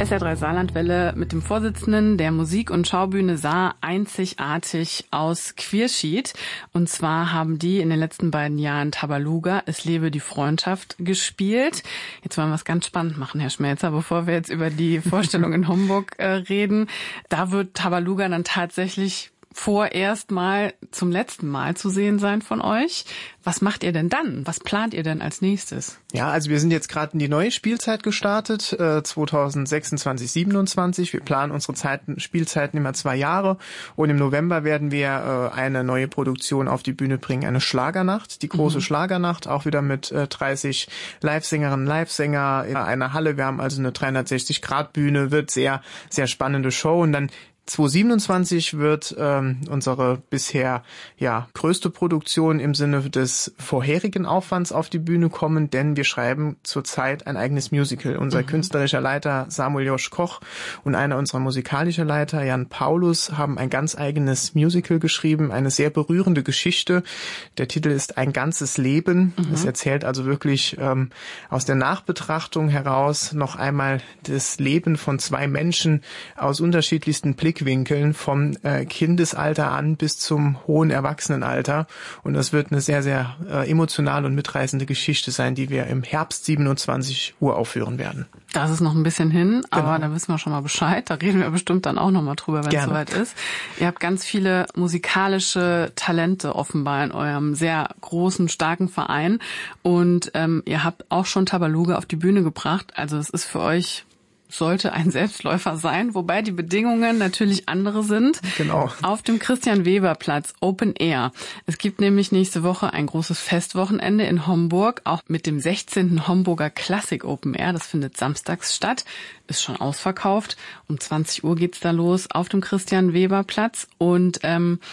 SR3 Saarlandwelle mit dem Vorsitzenden der Musik- und Schaubühne Saar einzigartig aus Quierschied. Und zwar haben die in den letzten beiden Jahren Tabaluga, Es lebe die Freundschaft, gespielt. Jetzt wollen wir es ganz spannend machen, Herr Schmelzer, bevor wir jetzt über die Vorstellung in Homburg reden. Da wird Tabaluga dann tatsächlich vorerst mal zum letzten Mal zu sehen sein von euch. Was macht ihr denn dann? Was plant ihr denn als nächstes? Ja, also wir sind jetzt gerade in die neue Spielzeit gestartet, 2026, 27. Wir planen unsere Spielzeiten immer 2 Jahre und im November werden wir eine neue Produktion auf die Bühne bringen, eine Schlagernacht, die große Schlagernacht, auch wieder mit 30 Live-Sängerinnen, Live-Sänger in einer Halle. Wir haben also eine 360-Grad-Bühne, wird sehr, sehr spannende Show und dann 2027 wird unsere bisher größte Produktion im Sinne des vorherigen Aufwands auf die Bühne kommen, denn wir schreiben zurzeit ein eigenes Musical. Unser künstlerischer Leiter Samuel Josch Koch und einer unserer musikalischen Leiter Jan Paulus haben ein ganz eigenes Musical geschrieben, eine sehr berührende Geschichte. Der Titel ist Ein ganzes Leben. Es erzählt also wirklich aus der Nachbetrachtung heraus noch einmal das Leben von 2 Menschen aus unterschiedlichsten Blickwinkeln vom Kindesalter an bis zum hohen Erwachsenenalter. Und das wird eine sehr, sehr emotionale und mitreißende Geschichte sein, die wir im Herbst 27 aufführen werden. Das ist noch ein bisschen hin, aber da wissen wir schon mal Bescheid. Da reden wir bestimmt dann auch noch mal drüber, wenn es soweit ist. Ihr habt ganz viele musikalische Talente offenbar in eurem sehr großen, starken Verein. Und ihr habt auch schon Tabaluga auf die Bühne gebracht. Also es ist für euch... sollte ein Selbstläufer sein, wobei die Bedingungen natürlich andere sind. Genau. Auf dem Christian-Weber-Platz Open Air. Es gibt nämlich nächste Woche ein großes Festwochenende in Homburg, auch mit dem 16. Homburger Classic Open Air. Das findet samstags statt, ist schon ausverkauft. Um 20 Uhr geht's da los auf dem Christian-Weber-Platz. Und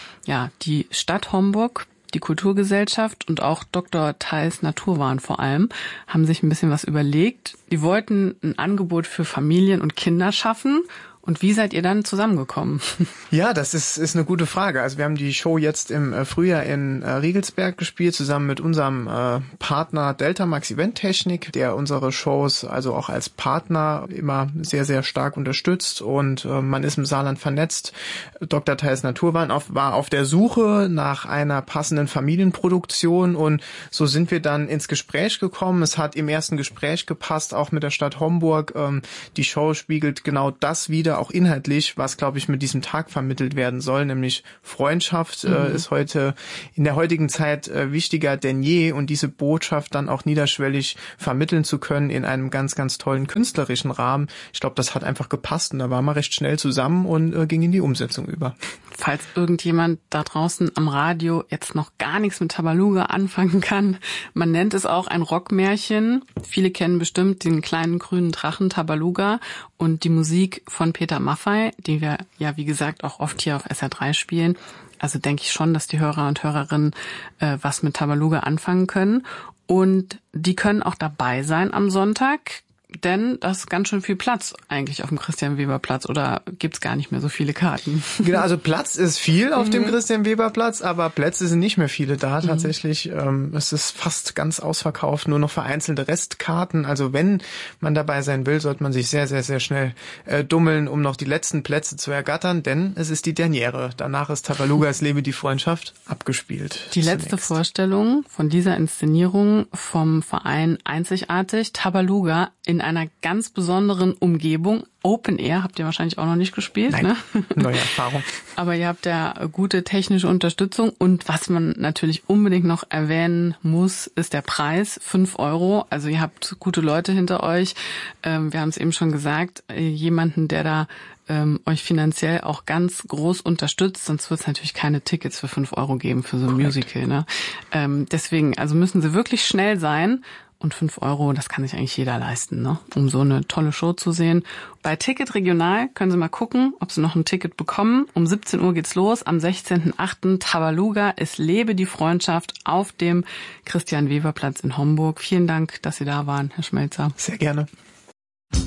die Stadt Homburg, die Kulturgesellschaft und auch Dr. Theis Naturwahn vor allem haben sich ein bisschen was überlegt. Die wollten ein Angebot für Familien und Kinder schaffen. Und wie seid ihr dann zusammengekommen? Ja, das ist eine gute Frage. Also wir haben die Show jetzt im Frühjahr in Riegelsberg gespielt, zusammen mit unserem Partner Delta Max Event Technik, der unsere Shows also auch als Partner immer sehr, sehr stark unterstützt. Und man ist im Saarland vernetzt. Dr. Theis Naturwahn war auf der Suche nach einer passenden Familienproduktion. Und so sind wir dann ins Gespräch gekommen. Es hat im ersten Gespräch gepasst, auch mit der Stadt Homburg. Die Show spiegelt genau das wider, auch inhaltlich, was, glaube ich, mit diesem Tag vermittelt werden soll, nämlich Freundschaft ist heute in der heutigen Zeit wichtiger denn je und diese Botschaft dann auch niederschwellig vermitteln zu können in einem ganz, ganz tollen künstlerischen Rahmen. Ich glaube, das hat einfach gepasst und da waren wir recht schnell zusammen und ging in die Umsetzung über. Falls irgendjemand da draußen am Radio jetzt noch gar nichts mit Tabaluga anfangen kann, man nennt es auch ein Rockmärchen. Viele kennen bestimmt den kleinen grünen Drachen Tabaluga und die Musik von Peter Maffay, die wir ja wie gesagt auch oft hier auf SR3 spielen. Also denke ich schon, dass die Hörer und Hörerinnen was mit Tabaluga anfangen können. Und die können auch dabei sein am Sonntag. Denn das ist ganz schön viel Platz eigentlich auf dem Christian-Weber-Platz oder gibt's gar nicht mehr so viele Karten? Genau, also Platz ist viel auf dem Christian-Weber-Platz, aber Plätze sind nicht mehr viele da tatsächlich. Es ist fast ganz ausverkauft, nur noch vereinzelte Restkarten. Also wenn man dabei sein will, sollte man sich sehr, sehr, sehr schnell dummeln, um noch die letzten Plätze zu ergattern, denn es ist die Derniere. Danach ist Tabaluga, Es lebe die Freundschaft abgespielt. Die letzte Vorstellung von dieser Inszenierung vom Verein Einzigartig, Tabaluga in einer ganz besonderen Umgebung. Open Air habt ihr wahrscheinlich auch noch nicht gespielt. Nein, ne? Neue Erfahrung. Aber ihr habt ja gute technische Unterstützung und was man natürlich unbedingt noch erwähnen muss, ist der Preis, 5 €. Also ihr habt gute Leute hinter euch. Wir haben es eben schon gesagt, jemanden, der da euch finanziell auch ganz groß unterstützt, sonst wird es natürlich keine Tickets für 5 € geben für so ein Musical. Ne? Deswegen, also müssen sie wirklich schnell sein. Und 5 €, das kann sich eigentlich jeder leisten, ne? Um so eine tolle Show zu sehen. Bei Ticket Regional können Sie mal gucken, ob Sie noch ein Ticket bekommen. Um 17 Uhr geht's los, am 16.08. Tabaluga, Es lebe die Freundschaft auf dem Christian-Weber-Platz in Homburg. Vielen Dank, dass Sie da waren, Herr Schmelzer. Sehr gerne.